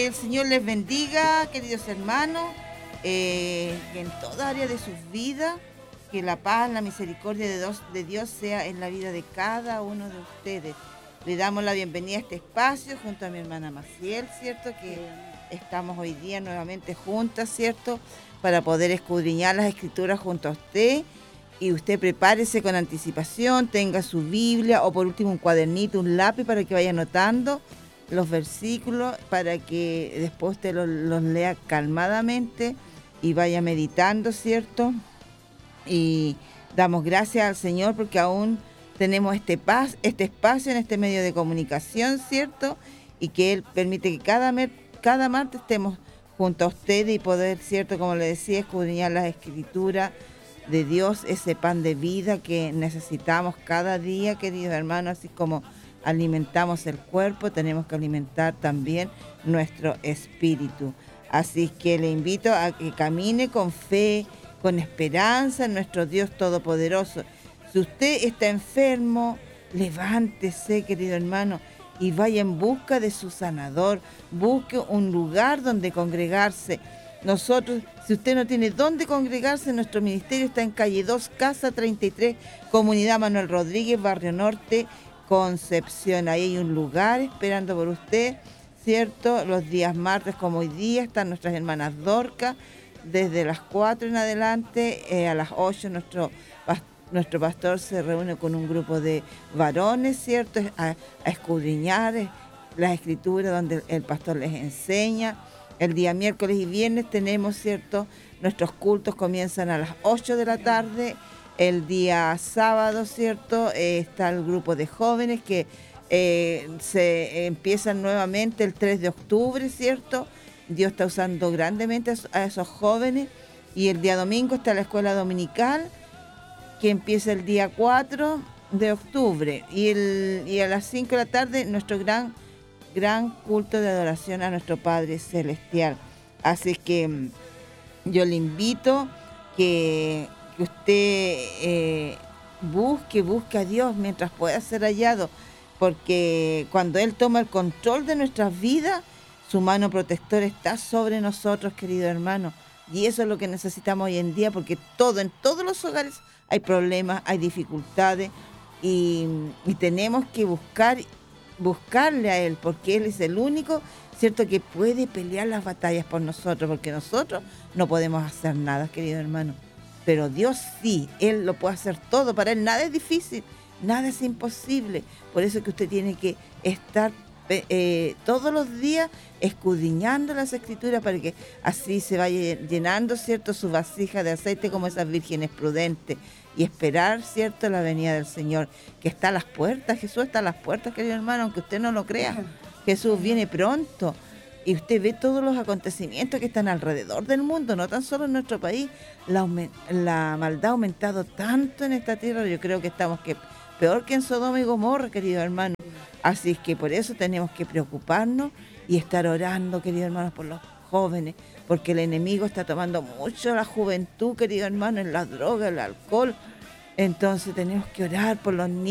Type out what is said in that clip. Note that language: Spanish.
El Señor les bendiga, queridos hermanos, que en toda área de sus vidas, que la paz, la misericordia de Dios sea en la vida de cada uno de ustedes. Le damos la bienvenida a este espacio junto a mi hermana Maciel, ¿cierto? Que estamos hoy día nuevamente juntas, ¿cierto? Para poder escudriñar las escrituras junto a usted. Y usted prepárese con anticipación, tenga su Biblia o por último un cuadernito, un lápiz para que vaya anotando los versículos para que después usted los lea calmadamente y vaya meditando, ¿cierto? Y damos gracias al Señor porque aún tenemos este espacio en este medio de comunicación, ¿cierto? Y que Él permite que cada martes estemos junto a ustedes y poder, ¿cierto? Como le decía, escudriñar las escrituras de Dios, ese pan de vida que necesitamos cada día, queridos hermanos, así como alimentamos el cuerpo, tenemos que alimentar también nuestro espíritu. Así que le invito a que camine con fe, con esperanza en nuestro Dios Todopoderoso. Si usted está enfermo, levántese, querido hermano, y vaya en busca de su sanador. Busque un lugar donde congregarse. Nosotros, si usted no tiene dónde congregarse, nuestro ministerio está en calle 2, casa 33, Comunidad Manuel Rodríguez, Barrio Norte, Concepción. Ahí hay un lugar esperando por usted, ¿cierto? Los días martes, como hoy día, están nuestras hermanas Dorca, desde las 4 en adelante, a las 8 nuestro pastor se reúne con un grupo de varones, ¿cierto? A escudriñar las escrituras donde el pastor les enseña. El día miércoles y viernes tenemos, ¿cierto? Nuestros cultos comienzan a las 8 de la tarde. El día sábado, ¿cierto? Está el grupo de jóvenes que se empiezan nuevamente el 3 de octubre, ¿cierto? Dios está usando grandemente a esos jóvenes. Y el día domingo está la escuela dominical, que empieza el día 4 de octubre. Y a las 5 de la tarde, nuestro gran culto de adoración a nuestro Padre Celestial. Así que yo le invito que usted busque a Dios mientras pueda ser hallado, porque cuando Él toma el control de nuestras vidas, su mano protectora está sobre nosotros, querido hermano. Y eso es lo que necesitamos hoy en día, porque en todos los hogares hay problemas, hay dificultades, y tenemos que buscarle a Él, porque Él es el único, ¿cierto?, que puede pelear las batallas por nosotros, porque nosotros no podemos hacer nada, querido hermano. Pero Dios sí, Él lo puede hacer todo. Para Él nada es difícil, nada es imposible. Por eso es que usted tiene que estar todos los días escudriñando las escrituras para que así se vaya llenando, ¿cierto?, su vasija de aceite como esas vírgenes prudentes, y esperar, ¿cierto?, la venida del Señor, que está a las puertas. Jesús está a las puertas, querido hermano, aunque usted no lo crea. Jesús viene pronto. Y usted ve todos los acontecimientos que están alrededor del mundo, no tan solo en nuestro país. La maldad ha aumentado tanto en esta tierra, yo creo que estamos peor que en Sodoma y Gomorra, querido hermano. Así es que por eso tenemos que preocuparnos y estar orando, queridos hermanos, por los jóvenes, porque el enemigo está tomando mucho la juventud, querido hermano, en las drogas, el alcohol. Entonces tenemos que orar por los niños.